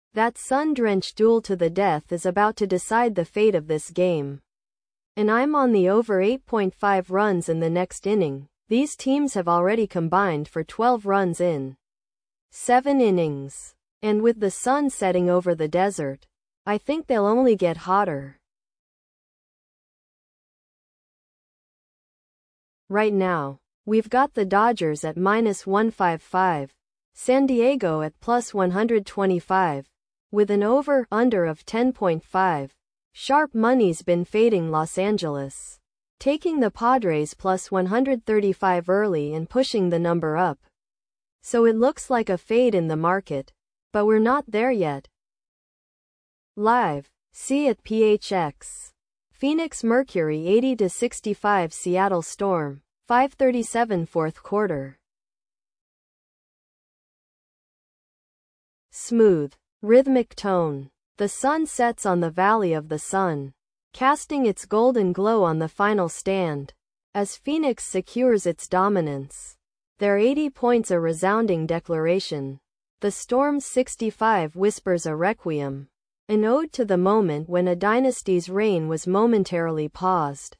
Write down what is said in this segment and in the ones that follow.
That sun-drenched duel to the death is about to decide the fate of this game. And I'm on the over 8.5 runs in the next inning. These teams have already combined for 12 runs in 7 innings. And with the sun setting over the desert, I think they'll only get hotter. Right now, we've got the Dodgers at -155, San Diego at +125, with an over-under of 10.5. Sharp money's been fading Los Angeles, taking the Padres +135 early and pushing the number up. So it looks like a fade in the market, but we're not there yet. Live, see at PHX. Phoenix Mercury 80-65 Seattle Storm, 5:37 fourth quarter. Smooth, rhythmic tone. The sun sets on the Valley of the Sun, casting its golden glow on the final stand. As Phoenix secures its dominance, their 80 points a resounding declaration. The Storm's 65 whispers a requiem, an ode to the moment when a dynasty's reign was momentarily paused.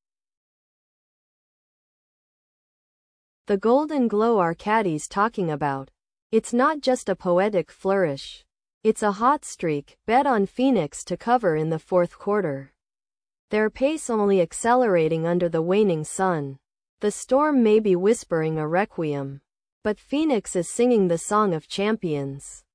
The golden glow Arcadi's talking about. It's not just a poetic flourish. It's a hot streak. Bet on Phoenix to cover in the fourth quarter. Their pace only accelerating under the waning sun. The Storm may be whispering a requiem, but Phoenix is singing the song of champions.